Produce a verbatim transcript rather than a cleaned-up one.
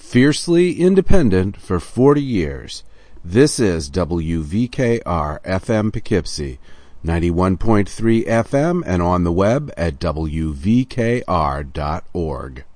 Fiercely independent for forty years. This is W V K R F M Poughkeepsie, ninety-one point three F M and on the web at W V K R dot org.